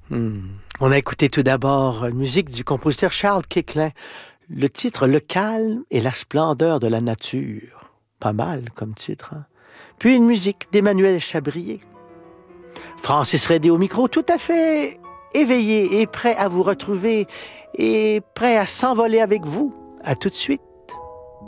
On a écouté tout d'abord une musique du compositeur Charles Kicklin, le titre Le calme et la splendeur de la nature. Pas mal comme titre, hein? Puis une musique d'Emmanuel Chabrier. Francis Redé au micro, tout à fait éveillé et prêt à vous retrouver et prêt à s'envoler avec vous. À tout de suite.